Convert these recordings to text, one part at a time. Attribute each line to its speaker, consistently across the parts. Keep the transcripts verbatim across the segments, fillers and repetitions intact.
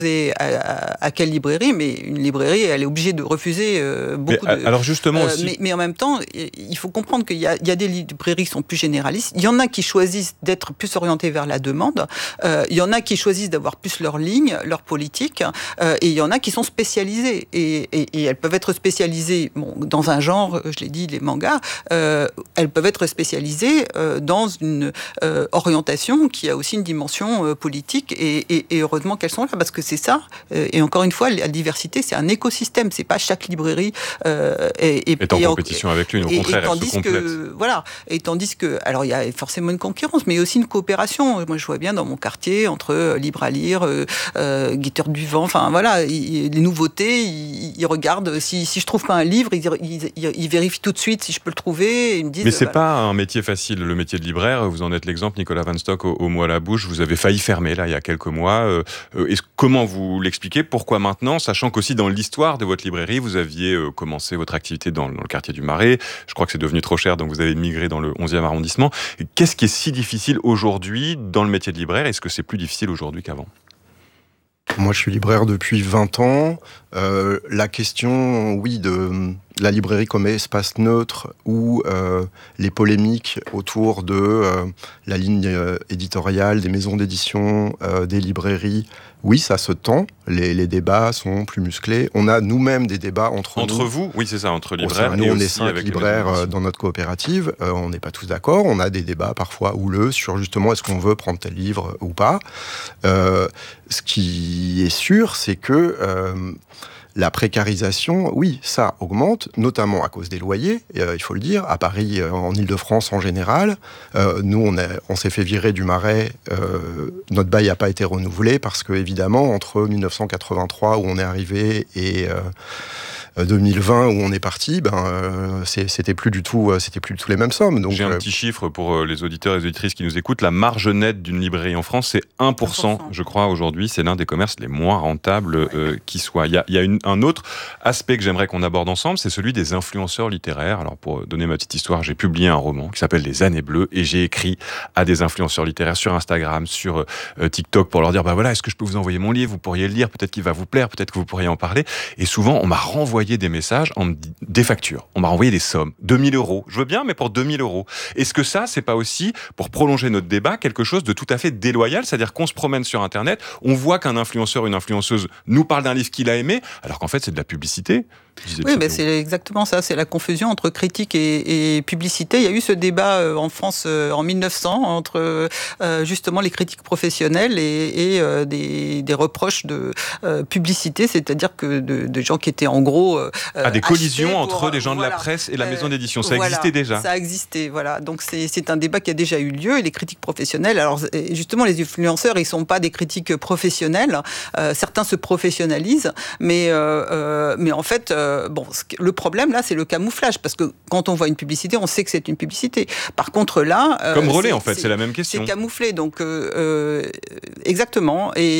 Speaker 1: À, à, à quelle librairie, mais une librairie, elle est obligée de refuser euh, beaucoup
Speaker 2: mais,
Speaker 1: de...
Speaker 2: Alors justement
Speaker 1: euh,
Speaker 2: aussi...
Speaker 1: Mais, mais en même temps, il faut comprendre qu'il y a, il y a des librairies qui sont plus généralistes. Il y en a qui choisissent d'être plus orientées vers la demande. Euh, il y en a qui choisissent d'avoir plus leur ligne, leur politique. Euh, et il y en a qui sont spécialisées. Et, et, et elles peuvent être spécialisées bon, dans un genre, je l'ai dit, les mangas. Euh, elles peuvent être spécialisées euh, dans une euh, orientation qui a aussi une dimension euh, politique. Et, et, et heureusement qu'elles sont là, parce que c'est ça. Et encore une fois, la diversité, c'est un écosystème. C'est pas chaque librairie euh, est, est,
Speaker 2: est en
Speaker 1: est
Speaker 2: compétition en, avec l'une. Au et, contraire,
Speaker 1: et tandis
Speaker 2: elle se complète.
Speaker 1: Que, voilà. Et tandis que, alors il y a forcément une concurrence, mais aussi une coopération. Moi, je vois bien dans mon quartier entre euh, Libre à lire, euh, euh, Guetteur du vent. Enfin voilà, il, les nouveautés. Ils, ils regardent. Si, si je trouve pas un livre, ils, ils, ils, ils vérifient tout de suite si je peux le trouver. Et ils me disent.
Speaker 2: Mais c'est
Speaker 1: voilà.
Speaker 2: pas un métier facile, le métier de libraire. Vous en êtes l'exemple, Nicolas Van Stock, au, au mot à la bouche. Vous avez failli fermer là il y a quelques mois. Euh, euh, comment vous l'expliquez? Pourquoi maintenant, sachant qu'aussi dans l'histoire de votre librairie, vous aviez euh, commencé votre activité dans, dans le quartier du Marais. Je crois que c'est devenu trop cher, donc vous avez migré dans le onzième arrondissement. Et qu'est-ce qui est si difficile aujourd'hui dans le métier de libraire? Est-ce que c'est plus difficile aujourd'hui qu'avant?
Speaker 3: Moi, je suis libraire depuis vingt ans. Euh, la question, oui, de la librairie comme espace neutre ou euh, les polémiques autour de euh, la ligne euh, éditoriale des maisons d'édition, euh, des librairies, oui, ça se tend. Les, les débats sont plus musclés. On a nous-mêmes des débats entre,
Speaker 2: entre
Speaker 3: nous.
Speaker 2: Entre vous, oui, c'est ça, entre libraires.
Speaker 3: Nous,
Speaker 2: et
Speaker 3: on
Speaker 2: aussi
Speaker 3: est cinq
Speaker 2: avec
Speaker 3: libraires dans notre coopérative. Euh, on n'est pas tous d'accord. On a des débats parfois houleux sur justement est-ce qu'on veut prendre tel livre ou pas. Euh, ce qui est sûr, c'est que euh, la précarisation, oui, ça augmente, notamment à cause des loyers, euh, il faut le dire. À Paris, euh, en Ile-de-France en général, euh, nous, on, a, on s'est fait virer du Marais. Euh, notre bail n'a pas été renouvelé parce que, évidemment, entre dix-neuf cent quatre-vingt-trois, où on est arrivé, et euh, deux mille vingt, où on est parti, ben, euh, c'est, c'était plus du tout, c'était plus du tout les mêmes sommes. Donc,
Speaker 2: j'ai un
Speaker 3: euh,
Speaker 2: petit chiffre pour les auditeurs et les auditrices qui nous écoutent. La marge nette d'une librairie en France, c'est un pour cent, un pour cent. Je crois, aujourd'hui. C'est l'un des commerces les moins rentables ouais. euh, qui soit. Il y a, il y a une, un autre aspect que j'aimerais qu'on aborde ensemble, c'est celui des influenceurs littéraires. Alors, pour donner ma petite histoire, j'ai publié un roman qui s'appelle Les Années Bleues et j'ai écrit à des influenceurs littéraires sur Instagram, sur euh, TikTok, pour leur dire, bah voilà, est-ce que je peux vous envoyer mon livre? Vous pourriez le lire, peut-être qu'il va vous plaire, peut-être que vous pourriez en parler. Et souvent, on m'a renvoyé des messages en des factures. On m'a renvoyé des sommes. deux mille euros. Je veux bien, mais pour deux mille euros. Est-ce que ça, c'est pas aussi, pour prolonger notre débat, quelque chose de tout à fait déloyal? C'est-à-dire qu'on se promène sur Internet, on voit qu'un influenceur, une influenceuse nous parle d'un livre qu'il a aimé, alors qu'en fait, c'est de la publicité.
Speaker 1: Oui, ben c'est exactement ça. C'est la confusion entre critique et, et publicité. Il y a eu ce débat euh, en France euh, en mille neuf cents entre euh, justement les critiques professionnelles et, et euh, des, des reproches de euh, publicité, c'est-à-dire que de, de gens qui étaient en gros euh,
Speaker 2: ah, des collisions
Speaker 1: pour,
Speaker 2: entre les gens
Speaker 1: voilà,
Speaker 2: de la presse et la maison d'édition. Ça
Speaker 1: voilà,
Speaker 2: existait déjà.
Speaker 1: Ça existait, voilà. Donc c'est, c'est un débat qui a déjà eu lieu. Et les critiques professionnelles, alors justement, les influenceurs, ils sont pas des critiques professionnelles. Euh, certains se professionnalisent, mais euh, euh, mais en fait. Euh, Bon, le problème là, c'est le camouflage, parce que quand on voit une publicité, on sait que c'est une publicité. Par contre là,
Speaker 2: comme
Speaker 1: euh,
Speaker 2: relais
Speaker 1: c'est,
Speaker 2: en fait,
Speaker 1: c'est,
Speaker 2: c'est la même question.
Speaker 1: C'est camouflé, donc euh, euh, exactement. Et,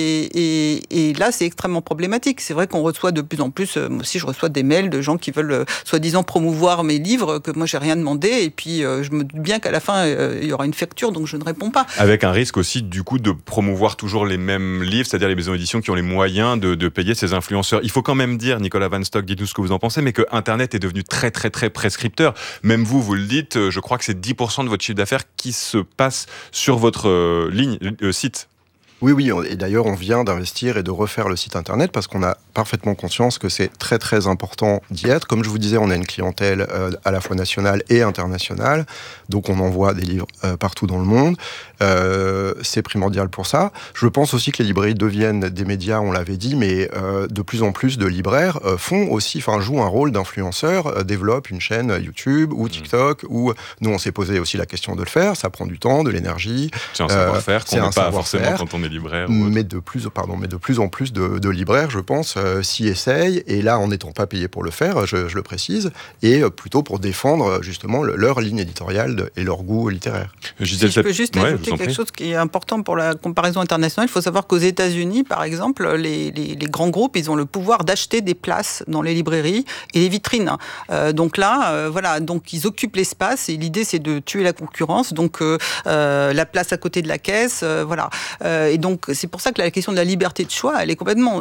Speaker 1: et, et là, c'est extrêmement problématique. C'est vrai qu'on reçoit de plus en plus. Euh, moi aussi, je reçois des mails de gens qui veulent euh, soi-disant promouvoir mes livres que moi j'ai rien demandé, et puis euh, je me doute bien qu'à la fin euh, il y aura une facture, donc je ne réponds pas.
Speaker 2: Avec un risque aussi du coup de promouvoir toujours les mêmes livres, c'est-à-dire les maisons d'édition qui ont les moyens de, de payer ces influenceurs. Il faut quand même dire, Nicolas Van Stock, dites-nous ce que vous en pensez, mais que Internet est devenu très très très prescripteur. Même vous, vous le dites, je crois que c'est dix pour cent de votre chiffre d'affaires qui se passe sur votre euh, ligne, euh, site.
Speaker 3: Oui, oui, et d'ailleurs, on vient d'investir et de refaire le site Internet parce qu'on a parfaitement conscience que c'est très, très important d'y être. Comme je vous disais, on a une clientèle euh, à la fois nationale et internationale, donc on envoie des livres euh, partout dans le monde. Euh, c'est primordial pour ça. Je pense aussi que les librairies deviennent des médias, on l'avait dit, mais euh, de plus en plus de libraires euh, font aussi, enfin, jouent un rôle d'influenceur, euh, développent une chaîne YouTube ou TikTok, mmh. où nous, on s'est posé aussi la question de le faire. Ça prend du temps, de l'énergie.
Speaker 2: C'est un savoir-faire euh, qu'on n'a pas forcément quand on est libraire.
Speaker 3: Mais de plus, pardon, mais de plus en plus de, de libraires, je pense, euh, s'y essayent. Et là, en n'étant pas payés pour le faire, je, je le précise, et euh, plutôt pour défendre justement le, leur ligne éditoriale de, et leur goût littéraire.
Speaker 1: Si je peux juste ouais, ajouter quelque chose qui est important pour la comparaison internationale. Il faut savoir qu'aux États-Unis, par exemple, les, les, les grands groupes, ils ont le pouvoir d'acheter des places dans les librairies et les vitrines. Euh, donc là, euh, voilà, donc ils occupent l'espace et l'idée c'est de tuer la concurrence. Donc euh, euh, la place à côté de la caisse, euh, voilà. Euh, et donc, c'est pour ça que la question de la liberté de choix, elle est complètement